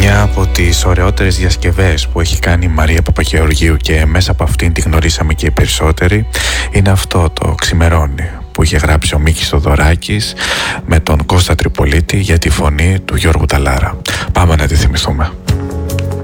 Μια από τις ωραιότερες διασκευές που έχει κάνει η Μαρία Παπαγεωργίου και μέσα από αυτήν τη γνωρίσαμε και οι περισσότεροι είναι αυτό το «Ξημερώνει» που είχε γράψει ο Μίκης Θοδωράκης με τον Κώστα Τριπολίτη για τη φωνή του Γιώργου Ταλάρα. Πάμε να τη θυμηθούμε.